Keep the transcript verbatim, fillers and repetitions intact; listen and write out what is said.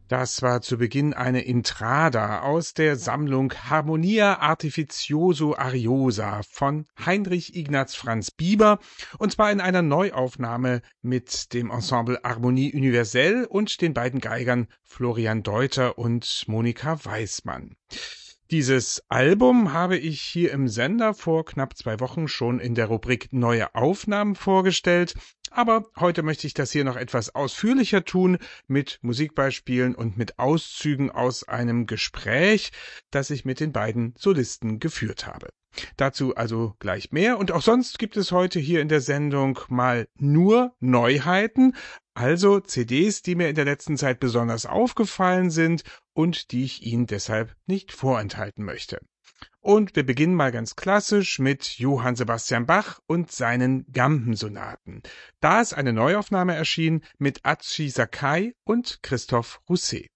Das war zu Beginn eine Intrada aus der Sammlung Harmonia Artificioso Ariosa von Heinrich Ignaz Franz Bieber, und zwar in einer Neuaufnahme mit dem Ensemble Harmonie Universelle und den beiden Geigern Florian Deuter und Monika Weismann. Dieses Album habe ich hier im Sender vor knapp zwei Wochen schon in der Rubrik Neue Aufnahmen vorgestellt, aber heute möchte ich das hier noch etwas ausführlicher tun, mit Musikbeispielen und mit Auszügen aus einem Gespräch, das ich mit den beiden Solisten geführt habe. Dazu also gleich mehr, und auch sonst gibt es heute hier in der Sendung mal nur Neuheiten, also C Ds, die mir in der letzten Zeit besonders aufgefallen sind und die ich Ihnen deshalb nicht vorenthalten möchte. Und wir beginnen mal ganz klassisch mit Johann Sebastian Bach und seinen Gambensonaten. Da ist eine Neuaufnahme erschienen mit Atschi Sakai und Christoph Rousset.